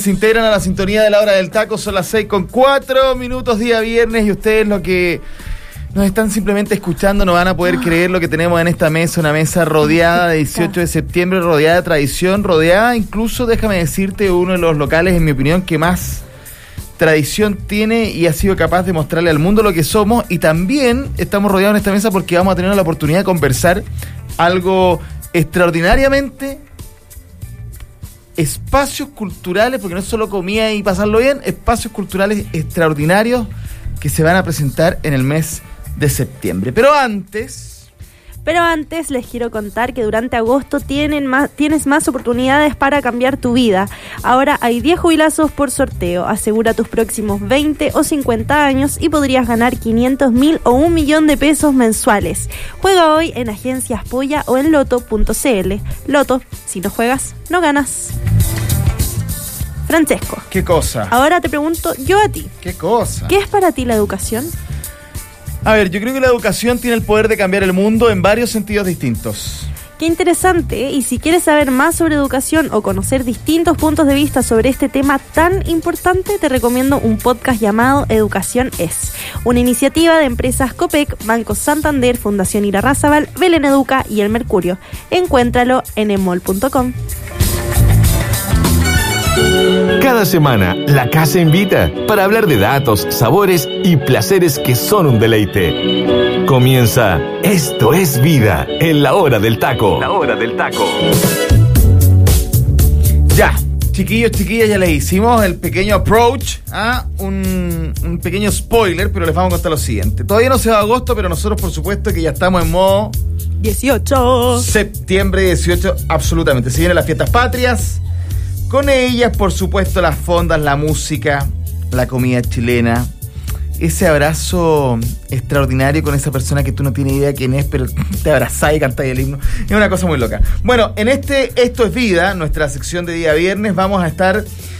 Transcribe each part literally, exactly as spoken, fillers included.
se integran a la sintonía de la hora del taco. Son las seis con cuatro minutos, día viernes, y ustedes lo que nos están simplemente escuchando no van a poder creer lo que tenemos en esta mesa, una mesa rodeada de dieciocho de septiembre, rodeada de tradición, rodeada incluso, déjame decirte, uno de los locales, en mi opinión, que más tradición tiene y ha sido capaz de mostrarle al mundo lo que somos. Y también estamos rodeados en esta mesa porque vamos a tener la oportunidad de conversar algo extraordinariamente espacios culturales, porque no es solo comida y pasarlo bien, espacios culturales extraordinarios que se van a presentar en el mes de septiembre. Pero antes... Pero antes les quiero contar que durante agosto tienen más, tienes más oportunidades para cambiar tu vida. Ahora hay diez jubilazos por sorteo. Asegura tus próximos veinte o cincuenta años y podrías ganar quinientos mil o un millón de pesos mensuales. Juega hoy en Agencias Polla o en loto punto c l. Loto, si no juegas, no ganas. Francesco. ¿Qué cosa? Ahora te pregunto yo a ti. ¿Qué cosa? ¿Qué es para ti la educación? A ver, yo creo que la educación tiene el poder de cambiar el mundo en varios sentidos distintos. Qué interesante, y si quieres saber más sobre educación o conocer distintos puntos de vista sobre este tema tan importante, te recomiendo un podcast llamado Educación Es, una iniciativa de empresas Copec, Banco Santander, Fundación Irarrázaval, Belén Educa y El Mercurio. Encuéntralo en emol punto com. Cada semana, la casa invita para hablar de datos, sabores y placeres que son un deleite. Comienza Esto es Vida en la hora del taco. La hora del taco. Ya, chiquillos, chiquillas, ya les hicimos el pequeño approach, ¿ah? un, un pequeño spoiler, pero les vamos a contar lo siguiente. Todavía no se va agosto, pero nosotros por supuesto que ya estamos en modo... dieciocho. Septiembre dieciocho, absolutamente. Se vienen las fiestas patrias. Con ellas, por supuesto, las fondas, la música, la comida chilena, ese abrazo extraordinario con esa persona que tú no tienes idea quién es, pero te abrazás y cantás el himno. Es una cosa muy loca. Bueno, en este Esto es Vida, nuestra sección de día viernes, vamos a estar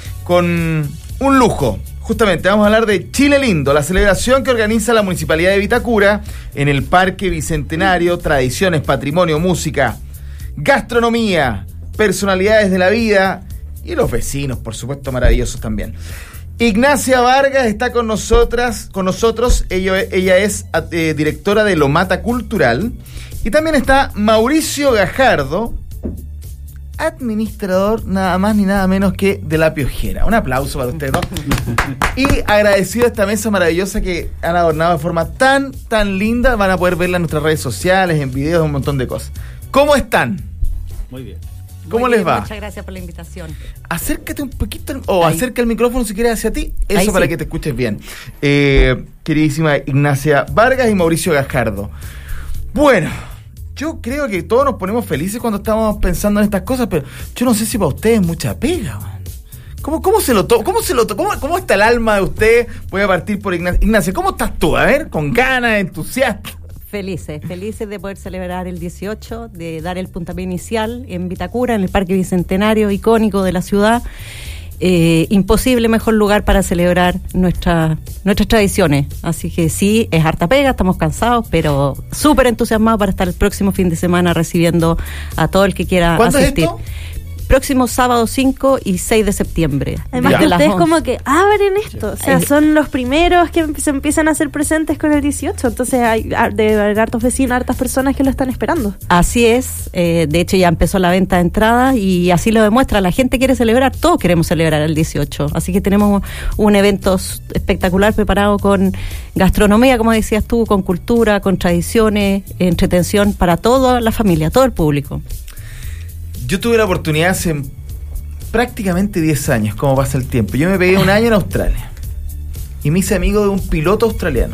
con un lujo. Justamente, vamos a hablar de Chile Lindo, la celebración que organiza la Municipalidad de Vitacura en el Parque Bicentenario, tradiciones, patrimonio, música, gastronomía, personalidades de la vida... y los vecinos, por supuesto, maravillosos también. Ignacia Vargas está con nosotras, con nosotros. Ella, ella es eh, directora de Lomata Cultural. Y también está Mauricio Gajardo, administrador nada más ni nada menos que de La Piojera. Un aplauso para ustedes, ¿no? Y agradecido a esta mesa maravillosa que han adornado de forma tan, tan linda. Van a poder verla en nuestras redes sociales, en videos, un montón de cosas. ¿Cómo están? Muy bien. ¿Cómo Muy les bien, va? Muchas gracias por la invitación. Acércate un poquito, o Ahí. acerca el micrófono si quieres hacia ti, eso Ahí para sí. que te escuches bien. Eh, queridísima Ignacia Vargas y Mauricio Gajardo. Bueno, yo creo que todos nos ponemos felices cuando estamos pensando en estas cosas, pero yo no sé si para ustedes es mucha pega, man. ¿Cómo, cómo se lo to- cómo se lo to- cómo, cómo está el alma de usted? Voy a partir por Ignacia. Ignacia, ¿cómo estás tú? A ver, con ganas, entusiasta. Felices, felices de poder celebrar el dieciocho, de dar el puntapié inicial en Vitacura, en el Parque Bicentenario, icónico de la ciudad. Eh, imposible mejor lugar para celebrar nuestra, nuestras tradiciones. Así que sí, es harta pega, estamos cansados, pero súper entusiasmados para estar el próximo fin de semana recibiendo a todo el que quiera ¿Cuándo asistir. es esto? Próximo sábado cinco y seis de septiembre. Además Ya. que Las ustedes once. como que abren esto, o sea, Ahí. son los primeros que se empiezan a hacer presentes con el dieciocho, entonces hay ah, de haber hartos vecinos, hartas personas que lo están esperando. Así es, eh, de hecho ya empezó la venta de entradas y así lo demuestra, la gente quiere celebrar, todos queremos celebrar el dieciocho, así que tenemos un evento espectacular preparado con gastronomía, como decías tú, con cultura, con tradiciones, entretención para toda la familia, todo el público. Yo tuve la oportunidad hace prácticamente diez años, como pasa el tiempo. Yo me pegué un año en Australia y me hice amigo de un piloto australiano.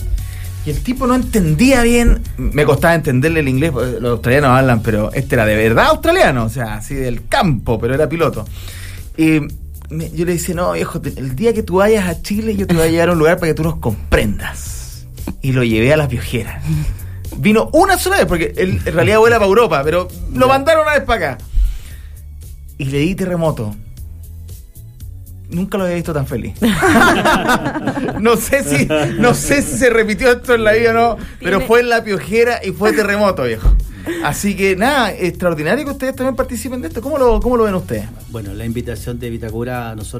Y el tipo no entendía bien, me costaba entenderle el inglés, porque los australianos hablan, pero este era de verdad australiano, o sea, así del campo, pero era piloto. Y me, yo le decía, no, viejo, te, el día que tú vayas a Chile, yo te voy a llevar a un lugar para que tú nos comprendas. Y lo llevé a La Piojera. Vino una sola vez, porque él en realidad vuela para Europa, pero lo mandaron una vez para acá. Y le di terremoto. Nunca lo había visto tan feliz. no sé si no sé si se repitió esto en la vida o no, pero fue en La Piojera y fue terremoto, viejo. Así que nada, extraordinario que ustedes también participen de esto. ¿Cómo lo, cómo lo ven ustedes? Bueno, la invitación de Vitacura a nosotros